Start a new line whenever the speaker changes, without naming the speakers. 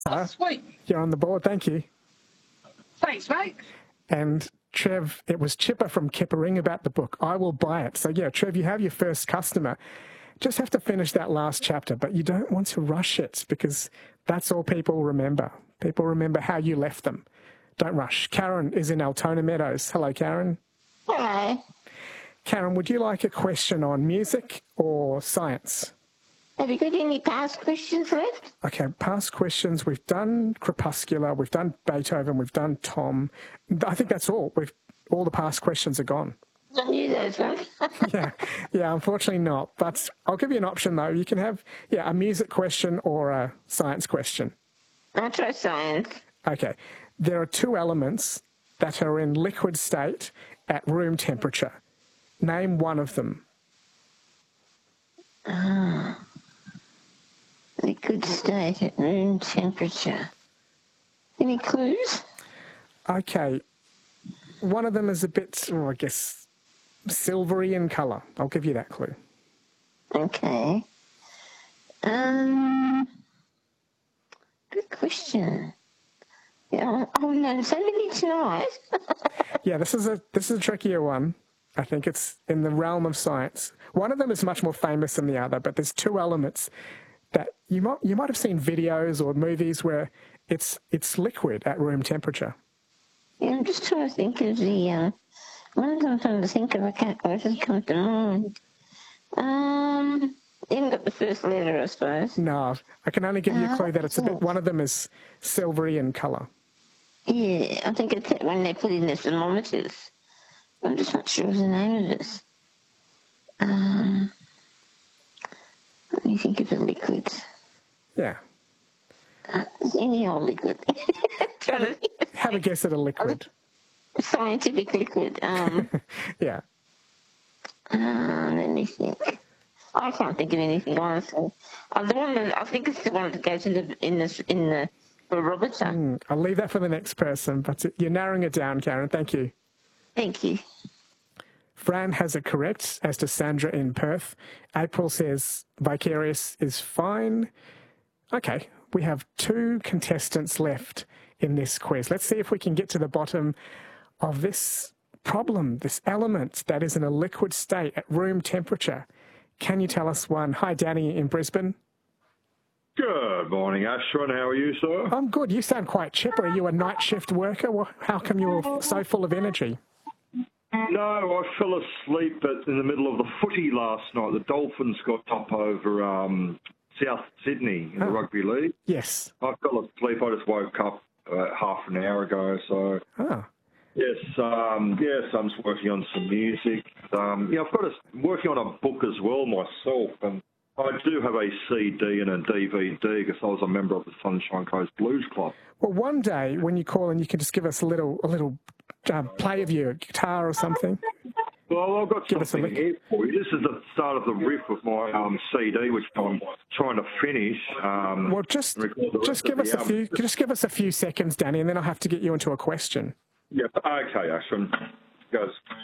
Oh, sweet.
You're on the board, thank you.
Thanks, mate.
And Trev, it was Chipper from Kippering about the book. I will buy it. So yeah, Trev, you have your first customer. Just have to finish that last chapter, but you don't want to rush it because that's all people remember. People remember how you left them. Don't rush. Karen is in Altona Meadows. Hello, Karen.
Hello.
Karen, would you like a question on music or science?
Have you got any past questions left?
Okay, past questions. We've done Crepuscular, we've done Beethoven, we've done Tom. I think that's all. All the past questions are gone.
I knew those ones.
Yeah, unfortunately not. But I'll give you an option, though. You can have, a music question or a science question.
I'll try science.
Okay. There are two elements that are in liquid state at room temperature. Name one of them.
Liquid state at room temperature. Any clues?
Okay. One of them is a bit, I guess, silvery in colour. I'll give you that clue.
Okay. Good question. Yeah, I've known so many tonight.
Yeah, this is a trickier one. I think it's in the realm of science. One of them is much more famous than the other, but there's two elements that you might have seen videos or movies where it's liquid at room temperature.
Yeah, I'm just trying to think of the one I'm trying to think of. I just come to mind. You haven't got the first letter, I suppose.
No, I can only give you a clue that it's a bit. One of them is silvery in colour.
Yeah, I think it's that one they put in the thermometers. I'm just not sure of the name of this. Let me think of the liquids.
Yeah.
Any old liquid.
Have a guess at a liquid.
Scientific liquid.
Yeah.
Let me think. I can't think of anything, honestly. The one that I think it's the one that goes in the barometer.
I'll leave that for the next person, but you're narrowing it down, Karen. Thank you.
Thank you.
Fran has it correct as to Sandra in Perth. April says Vicarious is fine. Okay, we have two contestants left in this quiz. Let's see if we can get to the bottom of this problem, this element that is in a liquid state at room temperature. Can you tell us one? Hi, Danny in Brisbane.
Good morning, Ashron. How are you, sir?
I'm good. You sound quite chipper. Are you a night shift worker? Well, how come you're so full of energy?
No, I fell asleep in the middle of the footy last night. The Dolphins got top over South Sydney in the rugby league.
Yes.
I fell asleep. I just woke up half an hour ago. So yes, I'm just working on some music. I've got working on a book as well myself, and I do have a CD and a DVD because I was a member of the Sunshine Coast Blues Club.
Well, one day when you call in, you can just give us a little play of your guitar or something.
Well, I've got something here for you. This is the start of the riff of my CD, which I'm trying to finish.
Well, just give us a few seconds, Danny, and then I'll have to get you into a question.
Yeah. Okay, Ashton. Goes.